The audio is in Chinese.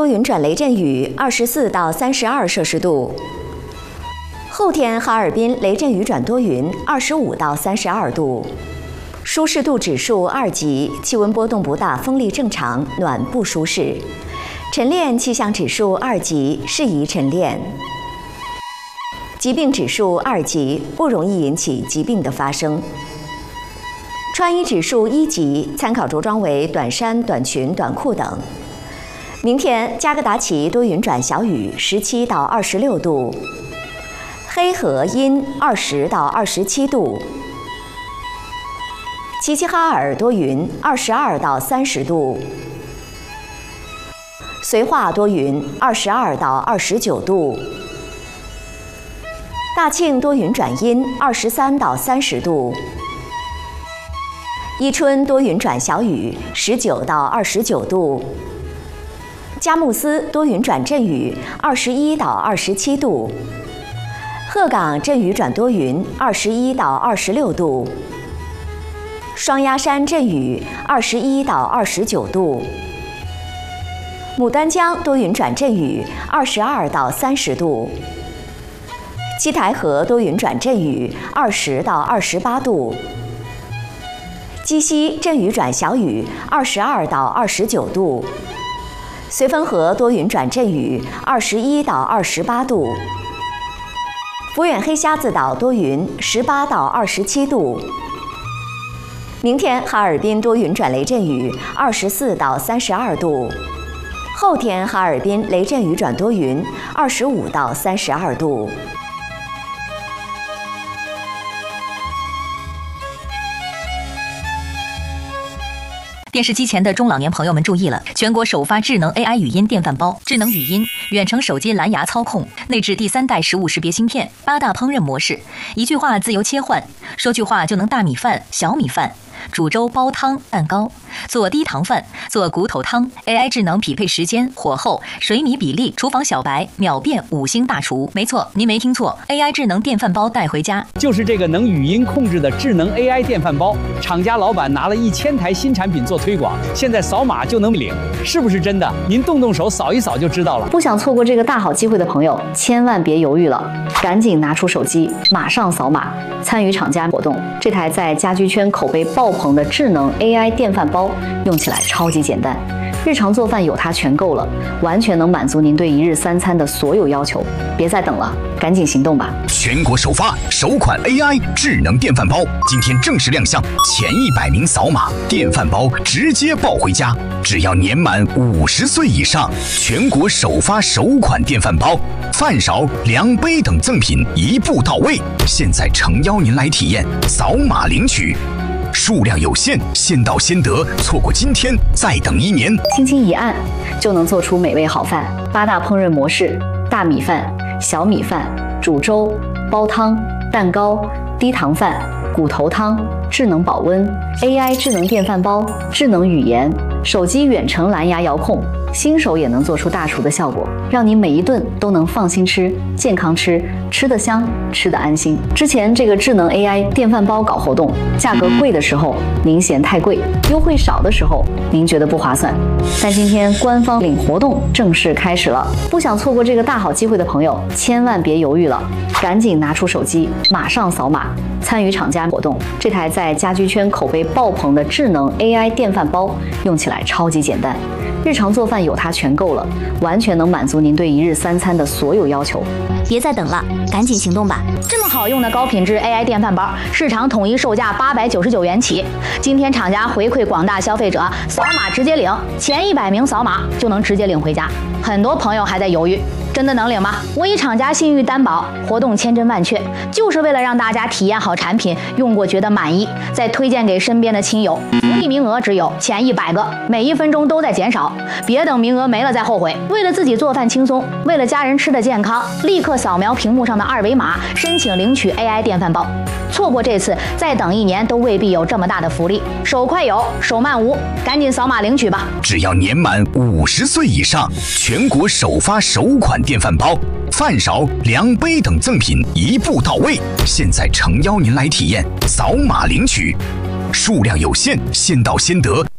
多云转雷阵雨，24到32摄氏度。后天哈尔滨雷阵雨转多云，25到32度。舒适度指数2级，气温波动不大，风力正常，暖不舒适。晨练气象指数2级，适宜晨练。疾病指数2级，不容易引起疾病的发生。穿衣指数1级，参考着装为短衫、短裙、短裤等。明天加格达奇多云转小雨，17到26度；黑河阴20到27度；齐齐哈尔多云22到30度；绥化多云22到29度；大庆多云转阴23到30度；伊春多云转小雨19到29度；佳木斯多云转阵雨21到27度；鹤岗阵雨转多云21到26度；双鸭山阵雨21到29度；牡丹江多云转阵雨22到30度；七台河多云转阵雨20到28度；鸡西阵雨转小雨22到29度；绥芬河多云转阵雨21到28度；抚远黑瞎子岛多云18到27度；明天哈尔滨多云转雷阵雨24到32度；后天哈尔滨雷阵雨转多云25到32度。 电视机前的中老年朋友们注意了，全国首发智能 AI 语音电饭煲，智能语音，远程手机蓝牙操控，内置第3代食物识别芯片，8大烹饪模式，一句话自由切换，说句话就能大米饭、小米饭，煮粥、煲汤、蛋糕，做低糖饭，做骨头汤 ，AI 智能匹配时间、火候、水米比例，厨房小白秒变5星大厨。没错，您没听错 ，AI 智能电饭煲带回家， 就是这个能语音控制的智能 AI 电饭煲。厂家老板拿了1000台新产品做推广，现在扫码就能领，是不是真的？您动动手扫一扫就知道了。 不想错过这个大好机会的朋友，千万别犹豫了，赶紧拿出手机，马上扫码参与厂家活动。这台在家居圈口碑爆棚的智能 AI 电饭煲，用起来超级简单，日常做饭有它全够了，完全能满足您对1日3餐的所有要求。别再等了，赶紧行动吧！ 全国首发首款 AI 智能电饭煲，今天正式亮相，前100名扫码，电饭煲直接抱回家。只要年满50岁以上，全国首发首款电饭煲，饭勺、量杯等赠品一步到位。现在诚邀您来体验，扫码领取。数量有限，先到先得，错过今天再等1年。 轻轻一按就能做出美味好饭，8大烹饪模式：大米饭、小米饭、煮粥、煲汤、蛋糕、低糖饭、骨头汤，智能保温 AI 智能电饭煲，智能语言，手机远程蓝牙遥控，新手也能做出大厨的效果，让你每一顿都能放心吃、健康吃，吃得香，吃得安心。之前这个智能 AI 电饭煲搞活动，价格贵的时候您嫌太贵，优惠少的时候您觉得不划算，但今天官方领活动正式开始了，不想错过这个大好机会的朋友，千万别犹豫了，赶紧拿出手机，马上扫码参与厂家活动。这台在家居圈口碑爆棚的智能 AI 电饭煲，用起来超级简单，日常做饭有它全够了，完全能满足您对1日3餐的所有要求。 别再等了，赶紧行动吧！ 这么好用的高品质 AI 电饭煲，市场统一售价899元起。今天厂家回馈广大消费者，扫码直接领，前100名扫码就能直接领回家。很多朋友还在犹豫，真的能领吗？我以厂家信誉担保，活动千真万确，就是为了让大家体验好产品，用过觉得满意，再推荐给身边的亲友。福利名额只有前100个，每1分钟都在减少，别等名额没了再后悔。为了自己做饭轻松，为了家人吃的健康，立刻扫描屏幕上的2维码，申请领取 AI 电饭煲。错过这次，再等1年都未必有这么大的福利。手快有，手慢无，赶紧扫码领取吧！ 只要年满50岁以上，全国首发首款电饭煲，饭勺、量杯等赠品一步到位。现在诚邀您来体验，扫码领取。数量有限，先到先得，